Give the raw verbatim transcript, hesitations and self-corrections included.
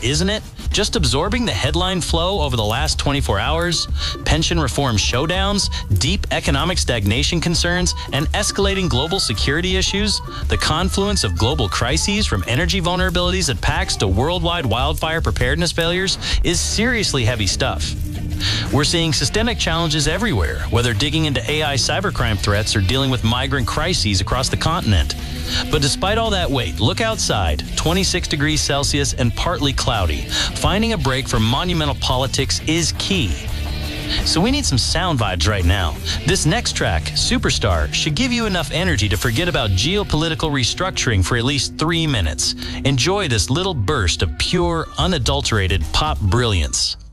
isn't it? Just absorbing the headline flow over the last twenty-four hours, pension reform showdowns, deep economic stagnation concerns, and escalating global security issues, the confluence of global crises from energy vulnerabilities at PAX to worldwide wildfire preparedness failures is seriously heavy stuff. We're seeing systemic challenges everywhere, whether digging into A I cybercrime threats or dealing with migrant crises across the continent. But despite all that weight, look outside, twenty-six degrees Celsius and partly cloudy. Finding a break from monumental politics is key. So we need some sound vibes right now. This next track, Superstar, should give you enough energy to forget about geopolitical restructuring for at least three minutes. Enjoy this little burst of pure, unadulterated pop brilliance.